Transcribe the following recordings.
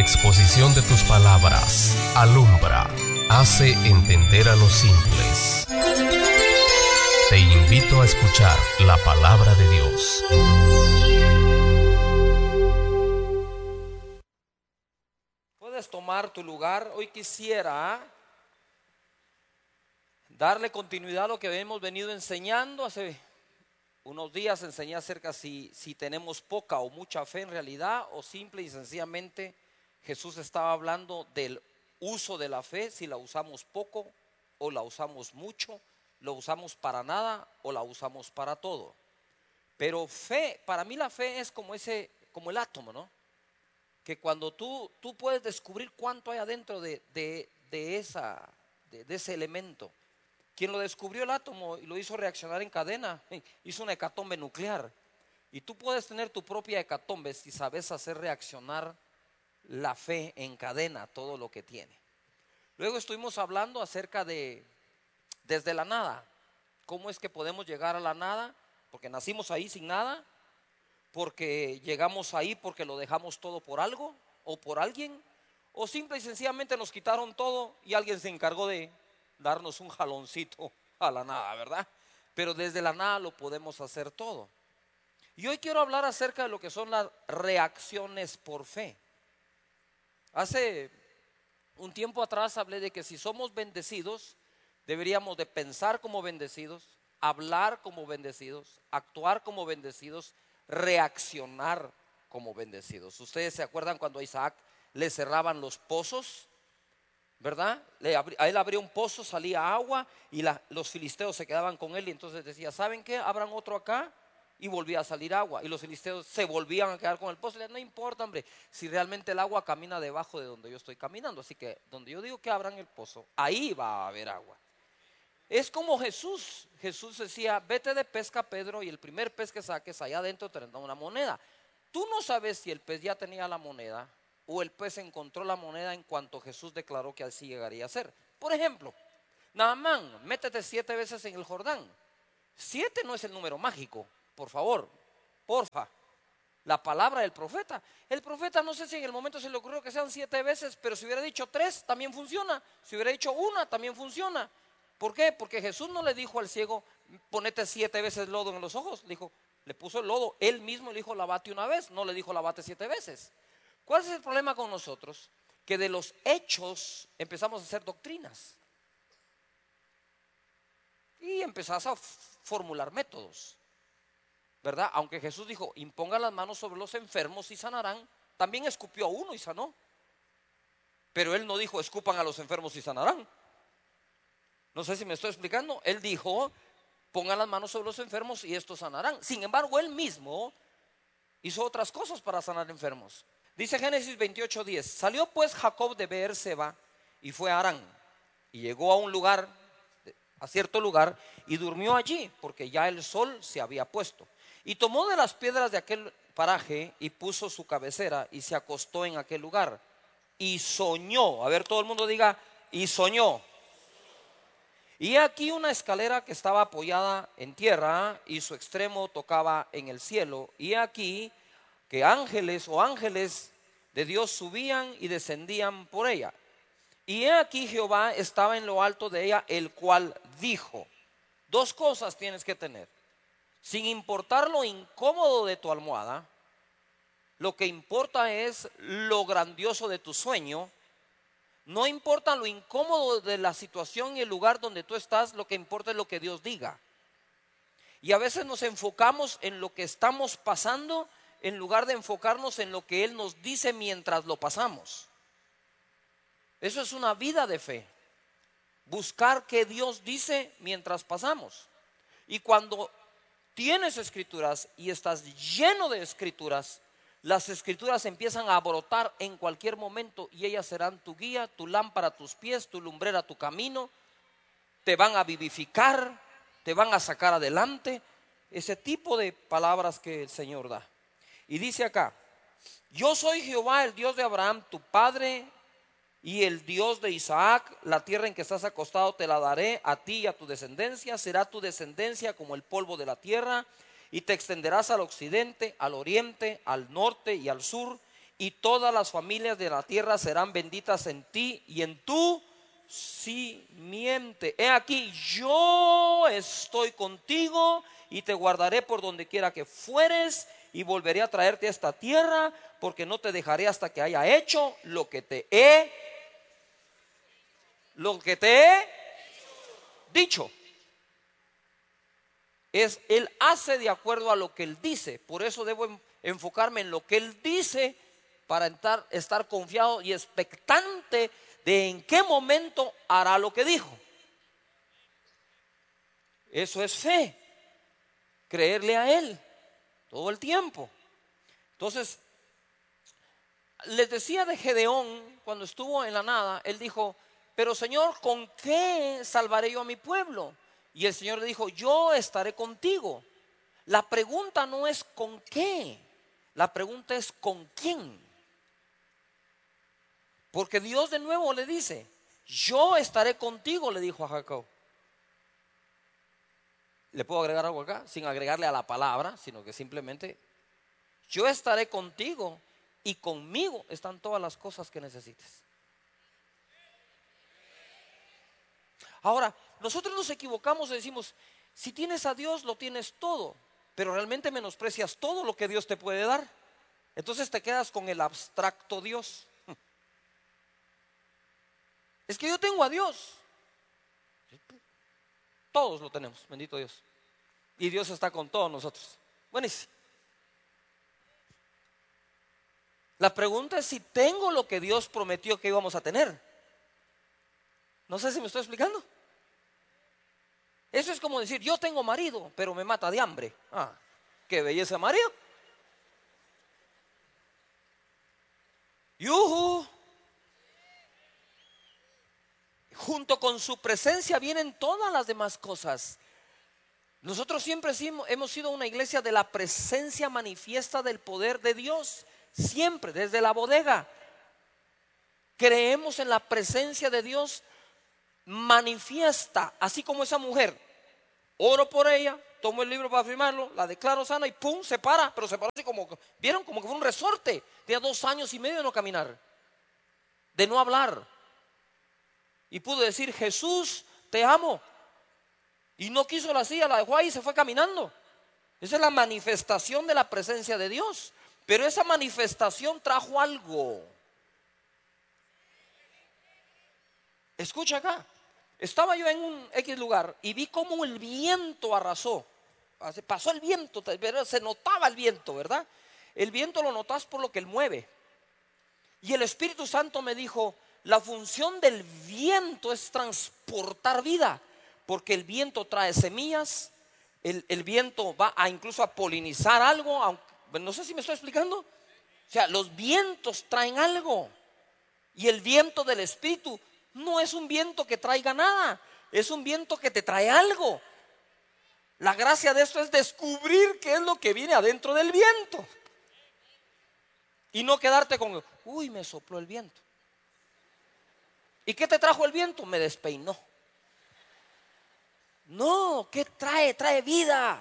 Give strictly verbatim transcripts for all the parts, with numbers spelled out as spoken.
exposición de tus palabras alumbra, hace entender a los simples. Te invito a escuchar la palabra de Dios. Puedes tomar tu lugar. Hoy quisiera darle continuidad a lo que hemos venido enseñando. Hace unos días enseñé acerca si, si tenemos poca o mucha fe en realidad, o simple y sencillamente Jesús estaba hablando del uso de la fe, si la usamos poco o la usamos mucho, lo usamos para nada o la usamos para todo. Pero fe, para mí la fe es como ese, como el átomo, ¿no? Que cuando tú, tú puedes descubrir cuánto hay adentro de, de, de, esa, de, de ese elemento. Quien lo descubrió el átomo y lo hizo reaccionar en cadena, hizo una hecatombe nuclear. Y tú puedes tener tu propia hecatombe si sabes hacer reaccionar la fe en cadena, todo lo que tiene. Luego estuvimos hablando acerca de desde la nada. ¿Cómo es que podemos llegar a la nada? Porque nacimos ahí sin nada, porque llegamos ahí porque lo dejamos todo por algo o por alguien, o simple y sencillamente nos quitaron todo y alguien se encargó de darnos un jaloncito a la nada, ¿verdad? Pero desde la nada lo podemos hacer todo. Y hoy quiero hablar acerca de lo que son las reacciones por fe. Hace un tiempo atrás hablé de que si somos bendecidos, deberíamos de pensar como bendecidos, hablar como bendecidos, actuar como bendecidos, reaccionar como bendecidos. Ustedes se acuerdan cuando a Isaac le cerraban los pozos, ¿verdad? Le abri, a él abría un pozo, salía agua y la, los filisteos se quedaban con él y entonces decía, ¿saben qué? Abran otro acá y volvía a salir agua y los filisteos se volvían a quedar con el pozo. Y le decían, no importa, hombre, si realmente el agua camina debajo de donde yo estoy caminando, así que donde yo digo que abran el pozo, ahí va a haber agua. Es como Jesús. Jesús decía, vete de pesca, Pedro, y el primer pez que saques allá adentro te da una moneda. Tú no sabes si el pez ya tenía la moneda o el pez encontró la moneda en cuanto Jesús declaró que así llegaría a ser. Por ejemplo, Naamán, métete siete veces en el Jordán. Siete no es el número mágico, por favor, porfa. La palabra del profeta. El profeta no sé si en el momento se le ocurrió que sean siete veces, pero si hubiera dicho tres también funciona. Si hubiera dicho una también funciona. ¿Por qué? Porque Jesús no le dijo al ciego, ponete siete veces lodo en los ojos. Le dijo, le puso el lodo, él mismo le dijo, lavate una vez. No le dijo, lavate siete veces. ¿Cuál es el problema con nosotros? Que de los hechos empezamos a hacer doctrinas. Y empezás a formular métodos, ¿verdad? Aunque Jesús dijo, impongan las manos sobre los enfermos y sanarán, también escupió a uno y sanó. Pero él no dijo, escupan a los enfermos y sanarán. No sé si me estoy explicando. Él dijo, pongan las manos sobre los enfermos y estos sanarán. Sin embargo, él mismo hizo otras cosas para sanar enfermos. Dice Génesis veintiocho diez, salió pues Jacob de Beer-seba y fue a Harán. Y llegó a un lugar, a cierto lugar, y durmió allí, porque ya el sol se había puesto. Y tomó de las piedras de aquel paraje y puso su cabecera y se acostó en aquel lugar. Y soñó, a ver, todo el mundo diga, y soñó. Y aquí una escalera que estaba apoyada en tierra y su extremo tocaba en el cielo. Y aquí que ángeles o ángeles de Dios subían y descendían por ella. Y he aquí Jehová estaba en lo alto de ella, el cual dijo, dos cosas tienes que tener. Sin importar lo incómodo de tu almohada, lo que importa es lo grandioso de tu sueño. No importa lo incómodo de la situación y el lugar donde tú estás, lo que importa es lo que Dios diga. Y a veces nos enfocamos en lo que estamos pasando en lugar de enfocarnos en lo que Él nos dice mientras lo pasamos. Eso es una vida de fe. Buscar qué Dios dice mientras pasamos. Y cuando tienes escrituras y estás lleno de escrituras, las escrituras empiezan a brotar en cualquier momento y ellas serán tu guía, tu lámpara a tus pies, tu lumbrera a tu camino. Te van a vivificar, te van a sacar adelante. Ese tipo de palabras que el Señor da. Y dice acá, yo soy Jehová, el Dios de Abraham, tu padre, y el Dios de Isaac. La tierra en que estás acostado te la daré a ti y a tu descendencia. Será tu descendencia como el polvo de la tierra. Y te extenderás al occidente, al oriente, al norte y al sur. y todas las familias de la tierra serán benditas en ti y en tu simiente. He aquí, yo estoy contigo y te guardaré por donde quiera que fueres, y volveré a traerte a esta tierra, porque no te dejaré hasta que haya hecho lo que te he lo que te he dicho. Es, él hace de acuerdo a lo que él dice. Por eso debo enfocarme en lo que él dice, para estar, estar confiado y expectante de en qué momento hará lo que dijo. Eso es fe, creerle a él todo el tiempo. Entonces, les decía de Gedeón, cuando estuvo en la nada, él dijo: pero Señor, ¿con qué salvaré yo a mi pueblo? Y el Señor le dijo: yo estaré contigo. La pregunta no es con qué, la pregunta es con quién. Porque Dios de nuevo le dice: yo estaré contigo, le dijo a Jacob. ¿Le puedo agregar algo acá? Sin agregarle a la palabra, sino que simplemente: yo estaré contigo y conmigo están todas las cosas que necesites. Ahora, nosotros nos equivocamos y decimos: si tienes a Dios, lo tienes todo, pero realmente menosprecias todo lo que Dios te puede dar. Entonces te quedas con el abstracto Dios. Es que yo tengo a Dios. Todos lo tenemos, bendito Dios. Y Dios está con todos nosotros. Buenísimo. La pregunta es si tengo lo que Dios prometió que íbamos a tener. No sé si me estoy explicando. Eso es como decir: yo tengo marido, pero me mata de hambre. Ah, qué belleza marido. Yuhu. Junto con su presencia vienen todas las demás cosas. Nosotros siempre hemos sido una iglesia de la presencia manifiesta del poder de Dios. Siempre, desde la bodega. Creemos en la presencia de Dios manifiesta, así como esa mujer. Oro por ella, tomo el libro para firmarlo, la declaro sana y pum, se para. Pero se paró así como, vieron, como que fue un resorte. Tenía dos años y medio de no caminar, de no hablar. Y pudo decir: Jesús, te amo. Y no quiso la silla, la dejó ahí y se fue caminando. Esa es la manifestación de la presencia de Dios. Pero esa manifestación trajo algo. Escucha acá. Estaba yo en un X lugar y vi cómo el viento arrasó. Pasó el viento, se notaba el viento, ¿verdad? El viento lo notas por lo que él mueve. Y el Espíritu Santo me dijo: la función del viento es transportar vida, porque el viento trae semillas, el, el viento va a incluso a polinizar algo, aunque, no sé si me estoy explicando. O sea, los vientos traen algo. Y el viento del Espíritu no es un viento que traiga nada, es un viento que te trae algo. La gracia de esto es descubrir qué es lo que viene adentro del viento. Y no quedarte con: uy, me sopló el viento. ¿Y qué te trajo el viento? Me despeinó. No, ¿qué trae? Trae vida.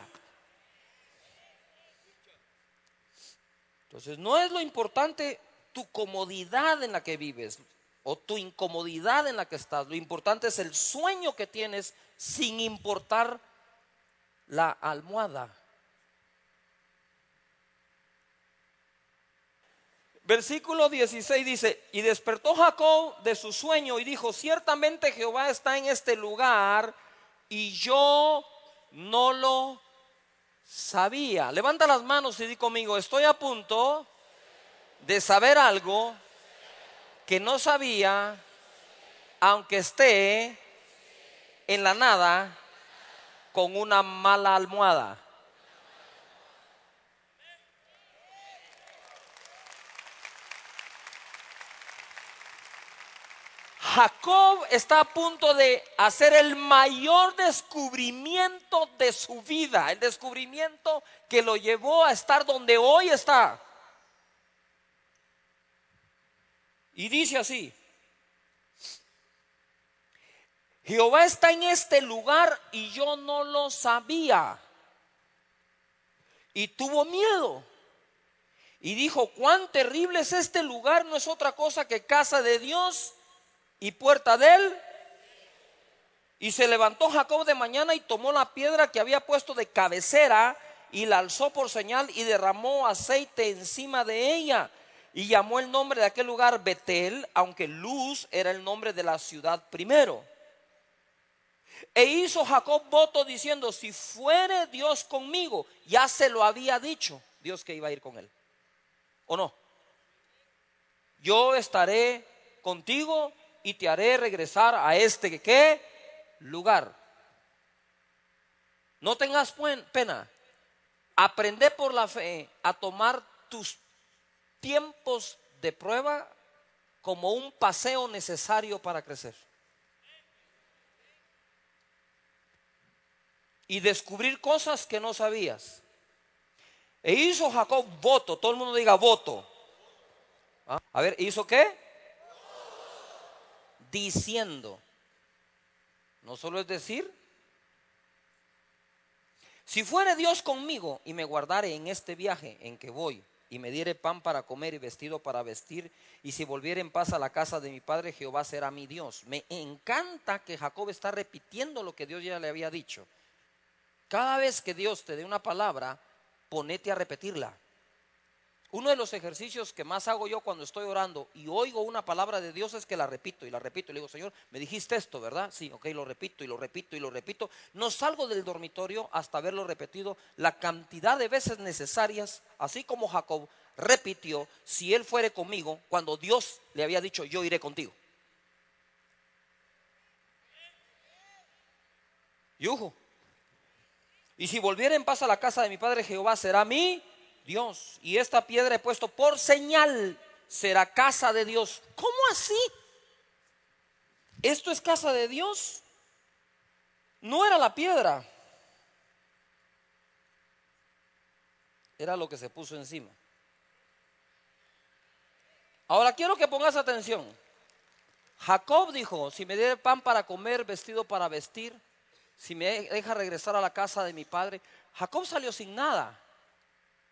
Entonces no es lo importante tu comodidad en la que vives o tu incomodidad en la que estás. Lo importante es el sueño que tienes, sin importar la almohada. Versículo dieciséis dice: y despertó Jacob de su sueño y dijo: ciertamente Jehová está en este lugar y yo no lo sabía. Levanta las manos y di conmigo: estoy a punto de saber algo que no sabía, aunque esté en la nada con una mala almohada. Jacob está a punto de hacer el mayor descubrimiento de su vida, el descubrimiento que lo llevó a estar donde hoy está. Y dice así: Jehová está en este lugar y yo no lo sabía. Y tuvo miedo Y dijo: cuán terrible es este lugar, no es otra cosa que casa de Dios y puerta de él. Y se levantó Jacob de mañana y tomó la piedra que había puesto de cabecera y la alzó por señal y derramó aceite encima de ella. Y llamó el nombre de aquel lugar Betel, aunque Luz era el nombre de la ciudad primero. E hizo Jacob voto diciendo: si fuere Dios conmigo. Ya se lo había dicho Dios que iba a ir con él, ¿o no? Yo estaré contigo y te haré regresar a este ¿qué? Lugar. No tengas pena. Aprende por la fe a tomar tus tiempos de prueba como un paseo necesario para crecer y descubrir cosas que no sabías. E hizo Jacob voto. Todo el mundo diga voto. ¿Ah? A ver, ¿hizo qué? Diciendo. No solo es decir: si fuere Dios conmigo y me guardare en este viaje en que voy, y me diere pan para comer y vestido para vestir, y si volviere en paz a la casa de mi padre, Jehová será mi Dios. Me encanta que Jacob está repitiendo lo que Dios ya le había dicho. Cada vez que Dios te dé una palabra, ponete a repetirla. Uno de los ejercicios que más hago yo cuando estoy orando y oigo una palabra de Dios es que la repito y la repito. Y le digo: Señor, me dijiste esto, ¿verdad? Sí, ok, lo repito y lo repito y lo repito. No salgo del dormitorio hasta haberlo repetido la cantidad de veces necesarias, así como Jacob repitió: si él fuere conmigo, cuando Dios le había dicho: yo iré contigo. Yujo. Y si volviera en paz a la casa de mi padre, Jehová será mi Dios, y esta piedra he puesto por señal, será casa de Dios. ¿Cómo así? ¿Esto es casa de Dios? No era la piedra, era lo que se puso encima. Ahora quiero que pongas atención. Jacob dijo: si me diere pan para comer, vestido para vestir, si me deja regresar a la casa de mi padre. Jacob salió sin nada.